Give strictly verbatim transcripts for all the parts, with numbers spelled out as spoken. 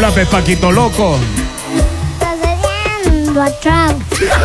Hola, Paquito Loco. A Trump.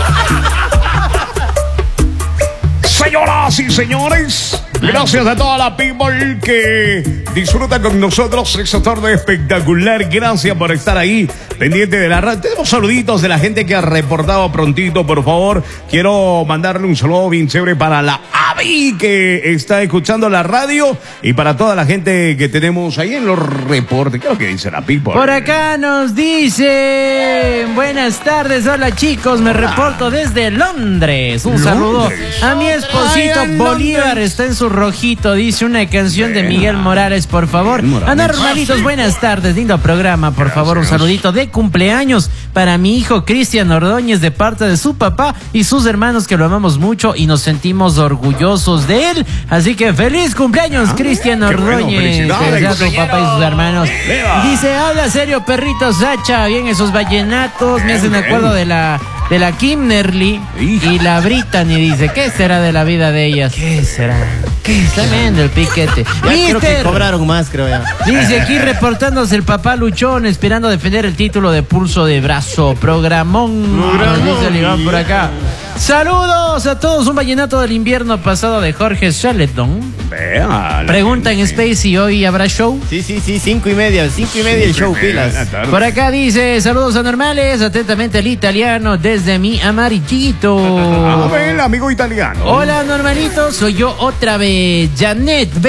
Señoras y señores, gracias a toda la people que disfruta con nosotros esta tarde espectacular. Gracias por estar ahí, pendiente de la radio. Tenemos saluditos de la gente que ha reportado prontito, por favor. Quiero mandarle un saludo bien chévere para la Avi que está escuchando la radio y para toda la gente que tenemos ahí en los reportes. ¿Qué es lo que dice la people? Por acá nos dice: buenas tardes, hola chicos, me reporto desde Londres. Un saludo a mi esposito Bolívar, está en su rojito, dice una canción de Miguel Morales, por favor. Anormalitos, buenas tardes, lindo programa, por favor, un saludito de cumpleaños para mi hijo Cristian Ordóñez de parte de su papá y sus hermanos, que lo amamos mucho y nos sentimos orgullosos de él. Así que feliz cumpleaños, Cristian Ordóñez. Felicidades a su papá y sus hermanos. Dice: habla serio, perrito Sacha, bien esos vallenatos, me hacen acuerdo de la de la Kimberly y la Brittany. Dice: ¿qué será de la vida de ellas? ¿Qué será? ¿Qué será? Tremendo el piquete. Ya creo que cobraron más, creo ya. Dice aquí reportándose el papá luchón, esperando defender el título de pulso de brazo. Programón. Programón. Dice el Iván por acá. Saludos a todos, un vallenato del invierno pasado de Jorge Charleton. Vea, pregunta en Space si hoy habrá show. Sí, sí, sí, cinco y media, cinco y media el show, pilas. Por acá dice: saludos anormales, atentamente el italiano desde mi amarillito. A ver, amigo italiano. Hola, normalito, soy yo otra vez, Janet.